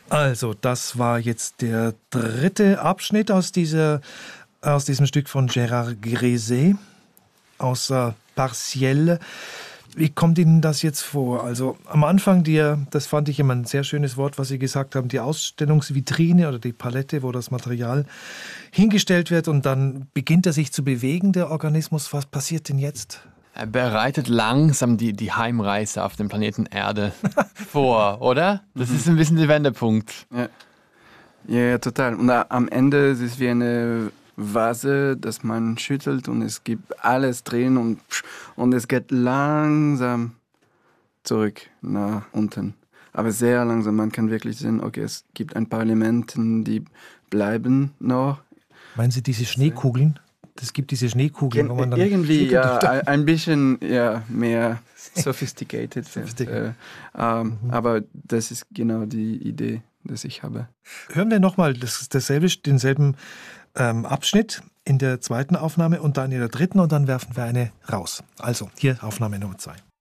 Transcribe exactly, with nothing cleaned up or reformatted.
Also, das war jetzt der dritte Abschnitt aus, dieser, aus diesem Stück von Gérard Gréset, aus äh, Partielle. Wie kommt Ihnen das jetzt vor? Also am Anfang, die, das fand ich immer ein sehr schönes Wort, was Sie gesagt haben, die Ausstellungsvitrine oder die Palette, wo das Material hingestellt wird und dann beginnt er sich zu bewegen, der Organismus. Was passiert denn jetzt? Er bereitet langsam die, die Heimreise auf dem Planeten Erde vor, oder? Das ist ein bisschen der Wendepunkt. Ja, ja total. Und am Ende ist es wie eine Vase, das man schüttelt und es gibt alles drin und, und es geht langsam zurück nach unten. Aber sehr langsam. Man kann wirklich sehen, okay, es gibt ein paar Elemente, die bleiben noch. Meinen Sie diese Schneekugeln? Es gibt diese Schneekugeln, wo man dann... Irgendwie, ja, ein bisschen ja, mehr sophisticated. Sophisticated. Äh, ähm, mhm. Aber das ist genau die Idee, die ich habe. Hören wir nochmal das, dasselbe, denselben ähm, Abschnitt in der zweiten Aufnahme und dann in der dritten und dann werfen wir eine raus. Also, hier Aufnahme Nummer zwei.